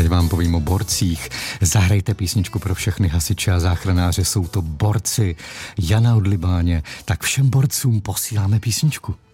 ať vám povím o borcích. Zahrajte písničku pro všechny hasiče a záchranáře, jsou to borci. Jana od Libáně, tak všem borcům posíláme písničku.